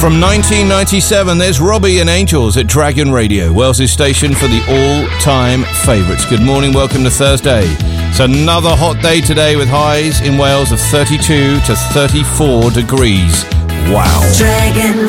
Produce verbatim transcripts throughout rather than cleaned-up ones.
From nineteen ninety-seven, there's Robbie and Angels at Dragon Radio, Wales' station for the all-time favourites. Good morning, welcome to Thursday. It's another hot day today with highs in Wales of thirty-two to thirty-four degrees. Wow. Dragon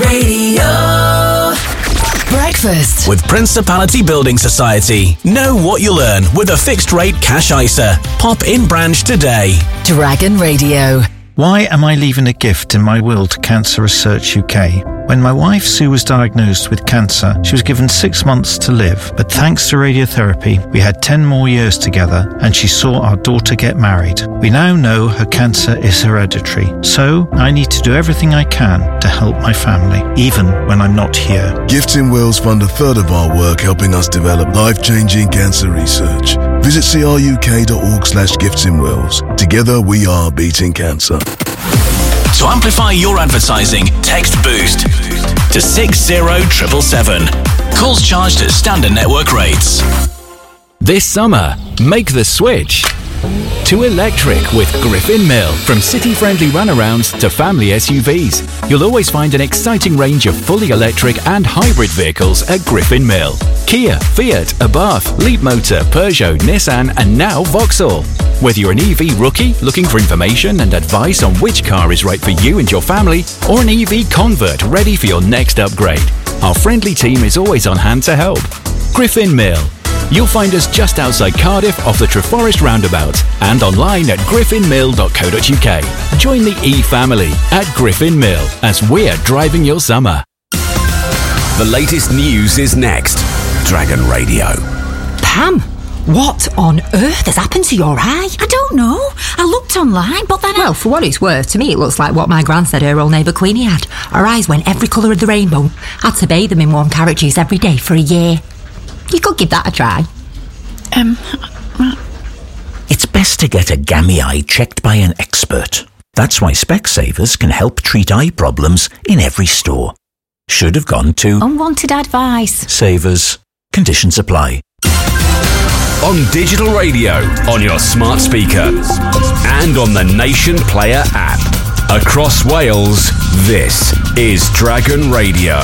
Radio. Breakfast with Principality Building Society. Know what you'll earn with a fixed rate cash I S A. Pop in branch today. Dragon Radio. Why am I leaving a gift in my will to Cancer Research U K? When my wife Sue was diagnosed with cancer, she was given six months to live, but thanks to radiotherapy, we had ten more years together and she saw our daughter get married. We now know her cancer is hereditary, so I need to do everything I can to help my family, even when I'm not here. Gifts in Wales fund a third of our work helping us develop life-changing cancer research. Visit cruk.org slash gifts in Wales. Together we are beating cancer. To amplify your advertising, text BOOST to six zero seven seven seven. Calls charged at standard network rates. This summer, make the switch to electric with Griffin Mill. From city-friendly runarounds to family S U Vs, you'll always find an exciting range of fully electric and hybrid vehicles at Griffin Mill. Kia, Fiat, Abarth, Leapmotor, Peugeot, Nissan and now Vauxhall. Whether you're an E V rookie looking for information and advice on which car is right for you and your family, or an E V convert ready for your next upgrade, our friendly team is always on hand to help. Griffin Mill. You'll find us just outside Cardiff off the Treforest roundabout and online at griffin mill dot co dot uk. Join the E-family at Griffin Mill as we're driving your summer. The latest news is next. Dragon Radio. Pam, what on earth has happened to your eye? I don't know. I looked online, but then I... Well, for what it's worth, to me it looks like what my gran said her old neighbour Queenie had. Her eyes went every colour of the rainbow. Had to bathe them in warm carrot juice every day for a year. You could give that a try. Um... It's best to get a gammy eye checked by an expert. That's why Specsavers can help treat eye problems in every store. Should have gone to... Unwanted advice. Savers. Conditions apply. On digital radio, on your smart speaker, and on the Nation Player app. Across Wales, this is Dragon Radio.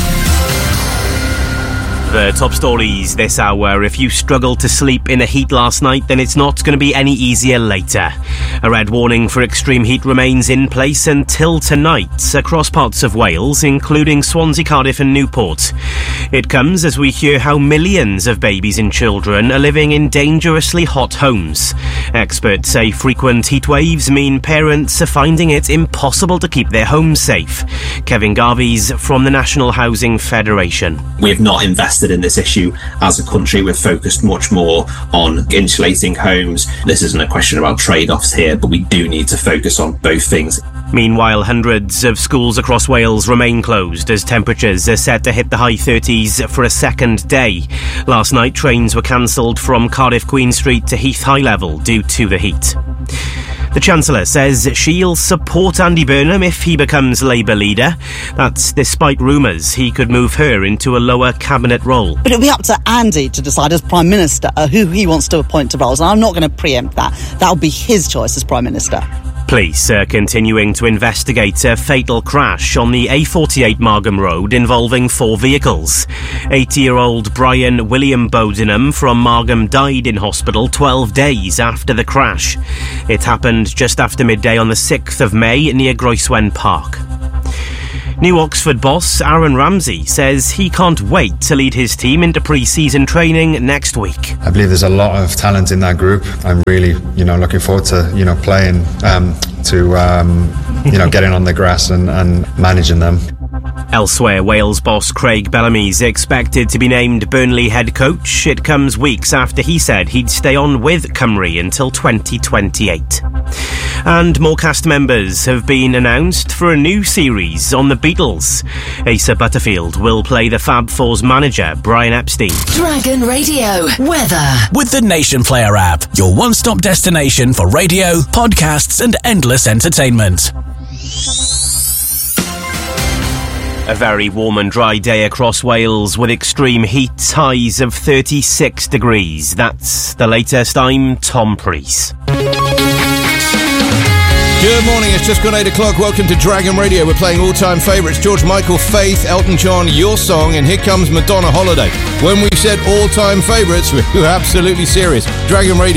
The top stories this hour. If you struggled to sleep in the heat last night, then it's not going to be any easier later. A red warning for extreme heat remains in place until tonight across parts of Wales, including Swansea, Cardiff and Newport. It comes as we hear how millions of babies and children are living in dangerously hot homes. Experts say frequent heat waves mean parents are finding it impossible to keep their homes safe. Kevin Garvey's from the National Housing Federation. We have not invested in this issue as a country. We're focused much more on insulating homes. This isn't a question about trade-offs here, but we do need to focus on both things. Meanwhile, hundreds of schools across Wales remain closed as temperatures are set to hit the high thirties for a second day. Last night, trains were cancelled from Cardiff Queen Street to Heath High Level due to the heat. The Chancellor says she'll support Andy Burnham if he becomes Labour leader. That's despite rumours he could move her into a lower cabinet role. But it'll be up to Andy to decide as Prime Minister who he wants to appoint to roles, and I'm not going to preempt that. That'll be his choice as Prime Minister. Police are continuing to investigate a fatal crash on the A forty-eight Margam Road involving four vehicles. eighty-year-old Brian William Bodenham from Margam died in hospital twelve days after the crash. It happened just after midday on the sixth of May near Groeswen Park. New Oxford boss Aaron Ramsey says he can't wait to lead his team into pre-season training next week. I believe there's a lot of talent in that group. I'm really, you know, looking forward to, you know, playing, um, to, um, you know, getting on the grass and, and managing them. Elsewhere, Wales boss Craig Bellamy's expected to be named Burnley head coach. It comes weeks after he said he'd stay on with Cymru until twenty twenty-eight. And more cast members have been announced for a new series on the Beatles. Asa Butterfield will play the Fab Four's manager, Brian Epstein. Dragon Radio weather. With the Nation Player app, your one-stop destination for radio, podcasts and endless entertainment. A very warm and dry day across Wales with extreme heat, highs of thirty-six degrees. That's the latest. I'm Tom Preece. Good morning, it's just gone eight o'clock. Welcome to Dragon Radio. We're playing all-time favourites. George Michael, Faith, Elton John, Your Song, and here comes Madonna, Holiday. When we said all-time favourites, we were absolutely serious. Dragon Radio.